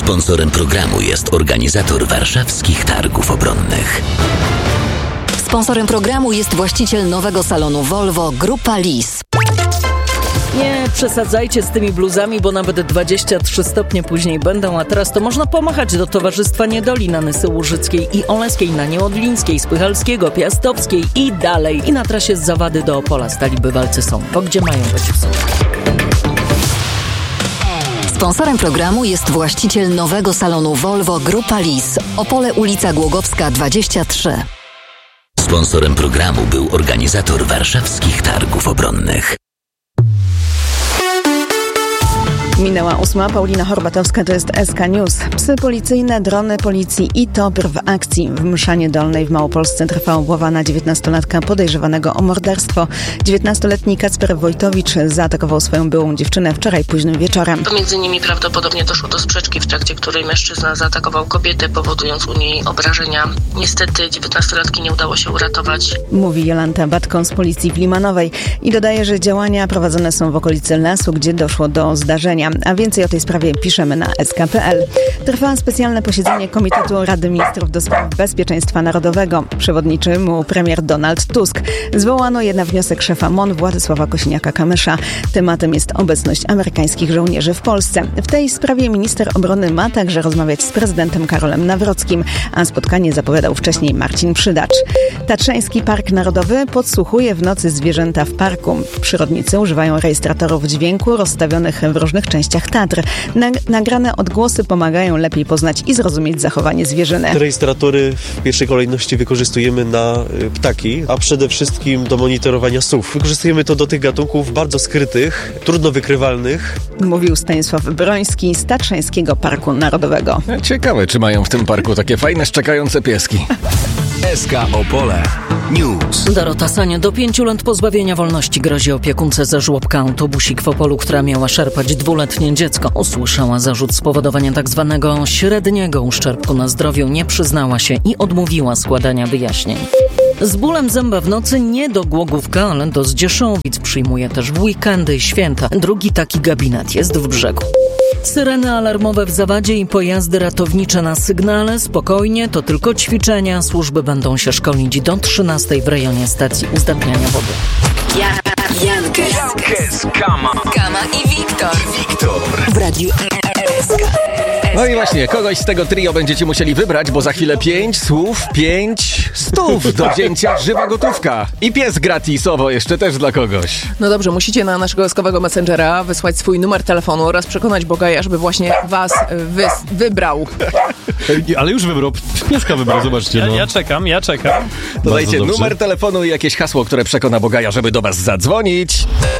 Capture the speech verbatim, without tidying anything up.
Sponsorem programu jest organizator warszawskich targów obronnych. Sponsorem programu jest właściciel nowego salonu Volvo Grupa Lis. Nie przesadzajcie z tymi bluzami, bo nawet dwadzieścia trzy stopnie później będą, a teraz to można pomachać do Towarzystwa Niedoli na Nysy Łużyckiej i Oleskiej, na Nieodlińskiej, Spychalskiego, Piastowskiej i dalej. I na trasie z Zawady do Opola stali bywalcy są, bo gdzie mają być w sumie. Sponsorem programu jest właściciel nowego salonu Volvo Grupa Lis. Opole, ulica Głogowska dwadzieścia trzy. Sponsorem programu był organizator warszawskich targów obronnych. Minęła ósma. Paulina Horbatowska, to jest S K News. Psy policyjne, drony policji i T O P R w akcji. W Mszanie Dolnej w Małopolsce trwa obława na dziewiętnastolatka podejrzewanego o morderstwo. dziewiętnastoletni Kacper Wojtowicz zaatakował swoją byłą dziewczynę wczoraj późnym wieczorem. Pomiędzy nimi prawdopodobnie doszło do sprzeczki, w trakcie której mężczyzna zaatakował kobietę, powodując u niej obrażenia. Niestety dziewiętnastolatki nie udało się uratować. Mówi Jolanta Batką z policji w Limanowej i dodaje, że działania prowadzone są w okolicy lasu, gdzie doszło do zdarzenia. A więcej o tej sprawie piszemy na s k kropka p l. Trwa specjalne posiedzenie Komitetu Rady Ministrów do spraw Bezpieczeństwa Narodowego. Przewodniczy mu premier Donald Tusk. Zwołano je na wniosek szefa M O N Władysława Kosiniaka-Kamysza. Tematem jest obecność amerykańskich żołnierzy w Polsce. W tej sprawie minister obrony ma także rozmawiać z prezydentem Karolem Nawrockim, a spotkanie zapowiadał wcześniej Marcin Przydacz. Tatrzański Park Narodowy podsłuchuje w nocy zwierzęta w parku. Przyrodnicy używają rejestratorów dźwięku rozstawionych w różnych częściach Tatr. Nagrane odgłosy pomagają lepiej poznać i zrozumieć zachowanie zwierzyny. Te rejestratory w pierwszej kolejności wykorzystujemy na ptaki, a przede wszystkim do monitorowania sów. Wykorzystujemy to do tych gatunków bardzo skrytych, trudno wykrywalnych. Mówił Stanisław Broński z Tatrzańskiego Parku Narodowego. Ciekawe, czy mają w tym parku takie fajne, szczekające pieski. S K Opole News. Dorota Sania, do pięciu lat pozbawienia wolności grozi opiekunce za żłobka autobusik w Opolu, która miała szarpać dwuletnie dziecko. Usłyszała zarzut spowodowania tak zwanego średniego uszczerbku na zdrowiu, nie przyznała się i odmówiła składania wyjaśnień. Z bólem zęba w nocy nie do Głogówka, ale do Zdzieszowic. Przyjmuje też w weekendy i święta. Drugi taki gabinet jest w Brzegu. Syreny alarmowe w Zawadzie i pojazdy ratownicze na sygnale. Spokojnie, to tylko ćwiczenia. Służby będą się szkolić do trzynastej w rejonie stacji uzdatniania wody. Ja, Jankes, Jankes, Kama, Kama i Wiktor. I Wiktor. W Radiu S K. No i właśnie, kogoś z tego trio będziecie musieli wybrać, bo za chwilę pięć słów, pięć stów do wzięcia, żywa gotówka. I pies gratisowo jeszcze też dla kogoś. No dobrze, musicie na naszego łaskowego messengera wysłać swój numer telefonu oraz przekonać Bogaja, żeby właśnie was wy- wybrał. Ale już wybrał, pieska wybrał, zobaczcie. No. Ja, ja czekam, ja czekam. Dodajcie numer telefonu i jakieś hasło, które przekona Bogaja, żeby do was zadzwonić.